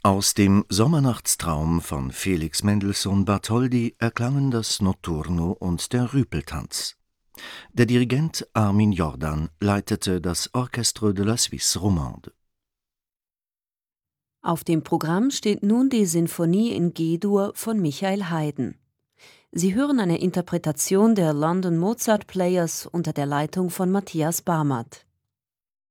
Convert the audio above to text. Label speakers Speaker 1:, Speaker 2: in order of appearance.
Speaker 1: Aus dem Sommernachtstraum von Felix Mendelssohn Bartholdy erklangen das Notturno und der Rüpeltanz. Der Dirigent Armin Jordan leitete das Orchestre de la Suisse romande.
Speaker 2: Auf dem Programm steht nun die Sinfonie in G-Dur von Michael Haydn. Sie hören eine Interpretation der London Mozart Players unter der Leitung von Matthias Barmert.